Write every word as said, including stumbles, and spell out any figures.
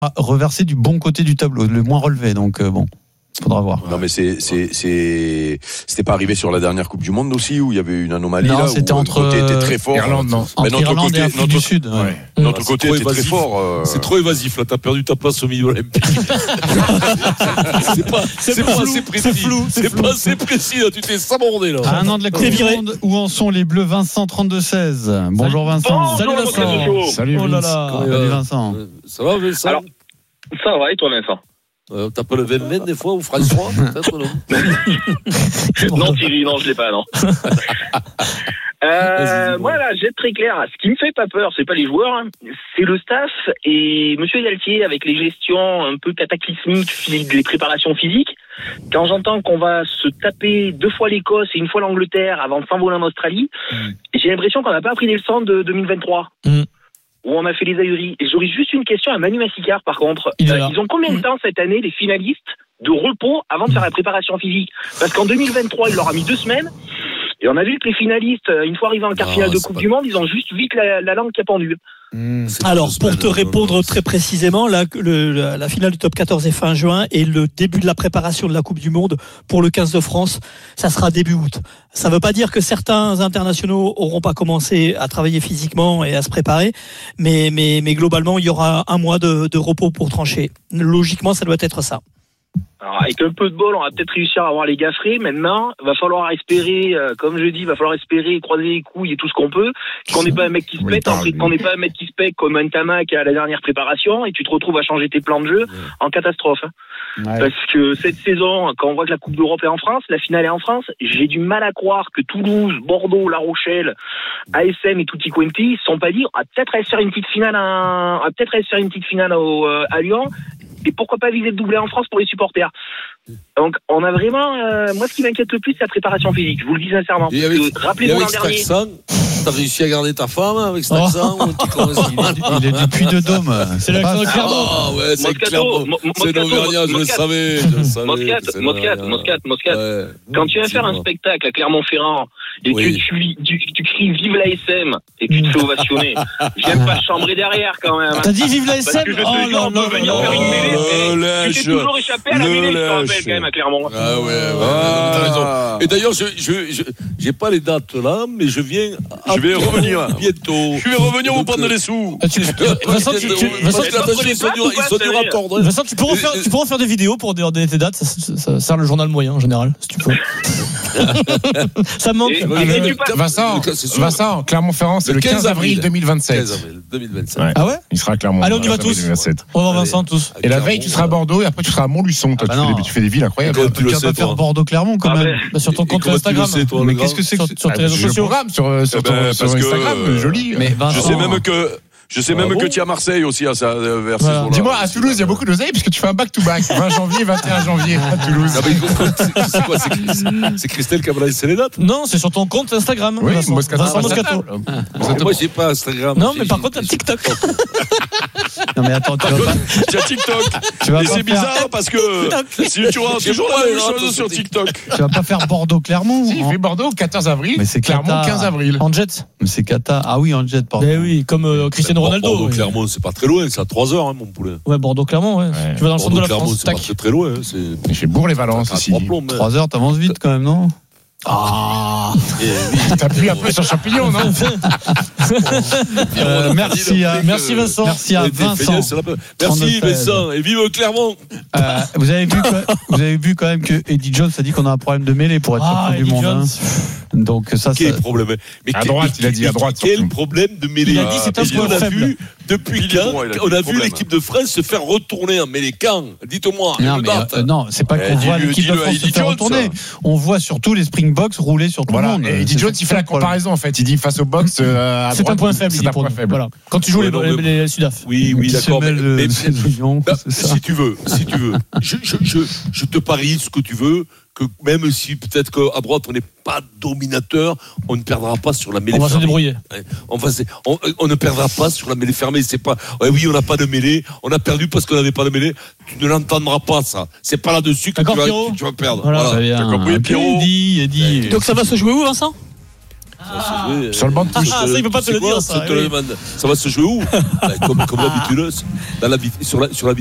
reversé du bon côté du tableau, le moins relevé. Donc euh, bon. Faudra voir. Non mais c'est c'est c'est c'était pas arrivé sur la dernière Coupe du Monde aussi où il y avait une anomalie non, là c'était où entre côté était très fort. Irlande, non. Mais entre notre Irlande côté, et Afrique notre, du Sud. Ouais. Ouais. Notre ah, côté était très fort. Euh... C'est trop évasif là. T'as perdu ta place au milieu olympique. c'est pas c'est, c'est pas assez précis. C'est flou. C'est, c'est pas assez précis là. Tu t'es sabordé là. À un an de la Coupe du Monde, où en sont les Bleus? Vincent trente-deux seize. Bonjour Vincent. Salut Vincent. Salut oh là là. Salut Vincent. Ça va Vincent? Alors, ça va et toi Vincent? Euh, t'as pas le vingt vingt des fois ou François peut-être non? Non Thierry, non je l'ai pas non. euh, moi là, j'ai très clair. Ce qui me fait pas peur, c'est pas les joueurs, hein, c'est le staff et Monsieur Galtier avec les gestions un peu cataclysmiques des préparations physiques. Quand j'entends qu'on va se taper deux fois l'Écosse et une fois l'Angleterre avant de s'envoler en Australie, mmh. j'ai l'impression qu'on n'a pas appris les leçons de deux mille vingt-trois. Mmh. Où on a fait les ahuries. Et j'aurais juste une question à Manu Massicard, par contre. Euh, ils ont combien de temps cette année, les finalistes, de repos avant de faire la préparation physique? Parce qu'en deux mille vingt-trois, il leur a mis deux semaines. Et on a vu que les finalistes, une fois arrivés en quart finale de Coupe pas... du Monde, ils ont juste vite la, la langue qui a pendu. Mmh, Alors, pour te répondre très précisément, la, le, la, la finale du top quatorze est fin juin et le début de la préparation de la Coupe du Monde pour le quinze de France, ça sera début août. Ça ne veut pas dire que certains internationaux auront pas commencé à travailler physiquement et à se préparer, mais, mais, mais globalement, il y aura un mois de, de repos pour trancher. Logiquement, ça doit être ça. Alors, avec un peu de bol, on va peut-être réussir à avoir les gaffrés. Maintenant, va falloir espérer, euh, comme je dis, va falloir espérer croiser les couilles et tout ce qu'on peut, qu'on n'ait pas un mec qui se pète, oui, qu'on n'ait pas un mec qui se pète comme un Tamac à la dernière préparation, et tu te retrouves à changer tes plans de jeu en catastrophe. Hein. Ouais. Parce que cette saison, quand on voit que la Coupe d'Europe est en France, la finale est en France, j'ai du mal à croire que Toulouse, Bordeaux, La Rochelle, A S M et Tutti Quanti se sont pas dit, on va peut-être aller se faire une petite finale à, on va peut-être aller se faire une petite finale au, euh, à Lyon. Et pourquoi pas viser le doublé en France pour les supporters. Donc on a vraiment euh, moi ce qui m'inquiète le plus c'est la préparation physique, je vous le dis sincèrement. Et avec, que, rappelez-vous l'an dernier. Accent, t'as réussi à garder ta femme avec cet accent oh. Il est du Puy de Dôme. C'est l'accent de Clermont. Ah ouais, c'est Clermont. C'est l'Auvergnat, je le savais. Moscat, Moscat, Moscat, Moscat. Quand tu viens faire un spectacle à Clermont-Ferrand et que tu, tu, tu cries vive l'A S M et que tu te fais ovationner, j'aime pas chambrer derrière quand même. T'as dit vive l'A S M? Parce que je te jure, on peut venir faire une mêlée. Tu t'es toujours échappé à la mêlée, je te rappelle quand même à Clermont. Ah ouais, ouais. T'as raison. Et d'ailleurs, je, je, je, j'ai pas les dates là, mais je viens. Je vais revenir bientôt. Je vais revenir vous prendre les sous. Vincent, tu, tu, Vincent, ils sont durs à tordre. Vincent, tu pourras faire, tu pourras faire des vidéos pour donner tes dates. Ça, ça, ça sert le journal moyen en général, si tu peux. Ça manque. Et, et Vincent, Vincent, Clermont-Ferrand, c'est le quinze avril deux mille vingt-sept. quinze avril deux mille vingt-sept. Ah ouais? Il sera à Clermont. Allez, on y va tous. On va voir Vincent tous. Et la veille, tu seras à Bordeaux et après, tu seras à Montluçon. Toi, tu fais des villes incroyables. Tu vas pas faire Bordeaux-Clermont quand même. Sur ton compte Instagram. Mais qu'est-ce que c'est que sur tes réseaux sociaux? Sur Instagram, joli. Je sais même que. Je sais même que tu es à Marseille aussi à ça, vers ces jours-là. Dis-moi, à Toulouse, il y a beaucoup d'oseilles puisque tu fais un back-to-back. vingt janvier, vingt et un janvier à Toulouse. C'est quoi? C'est Christelle qui a laissé les dates? Non, c'est sur ton compte Instagram. Oui, Vincent Moscato. Moi, j'ai pas Instagram. Non, mais par contre, t'as TikTok. Non, mais attends, tu vas pas. Tu as TikTok. Et c'est bizarre parce que si tu vois toujours la même chose sur TikTok. Tu vas pas faire Bordeaux-Clermont? Si, il fait Bordeaux quatorze avril. Mais c'est Clermont quinze avril. En jet. Mais c'est Cata. Ah oui, en jet, pardon. Mais oui, comme Cristiano Ronaldo. Bordeaux-Clermont, c'est pas très loin, c'est à trois heures, hein, mon poulet. Ouais, Bordeaux-Clermont, ouais. ouais. Tu vas dans le centre de la France. C'est pas très très loin. Hein, c'est... Chez Bourg-les-Valences aussi. trois heures, t'avances vite quand même, non? Ah, t'appuies un peu sur Champignon, non? euh, Merci, à, merci Vincent. Merci à Vincent. Merci Vincent et vive Clermont. Euh, vous avez vu, vous avez vu quand même que Eddie Jones a dit qu'on a un problème de mêlée pour être ah, champion du monde. Hein. Donc ça, quel ça... problème? Mais à droite, il a dit à droite. Quel problème de mêlée? Il a dit c'est un point faible. Depuis quand on a vu l'équipe de France se faire retourner en mêlée? Quand? Dites-moi. Non, mais, euh, non, c'est pas qu'on voit l'équipe de France se faire retourner. On voit surtout les Springboks rouler sur tout le monde. Et Eddie Jones, il fait la comparaison en fait. Il dit face au box, euh, à c'est droite, un point faible. C'est un point faible. Voilà. Quand tu joues ouais, les, non, les, les, les Sudaf. Oui, oui, d'accord. Mais, mais, mais millions, bah, si tu veux, si tu veux, je, je, je, je te parie ce que tu veux. Que même si peut-être qu'à droite on n'est pas dominateur, on ne perdra pas sur la mêlée fermée. On va se débrouiller. On, va se, on, on ne perdra pas sur la mêlée fermée. C'est pas, ouais, oui, on n'a pas de mêlée. On a perdu parce qu'on n'avait pas de mêlée. Tu ne l'entendras pas, ça. C'est pas là-dessus que tu vas, tu vas perdre. Voilà. Voilà. T'as compris, Pierrot. Eddie, Eddie. Donc ça va se jouer où, Vincent? jouer, sur le banc de touche. Ah, ça, il peut pas te le dire, ça. Ça va se jouer où? Comme d'habitude, sur la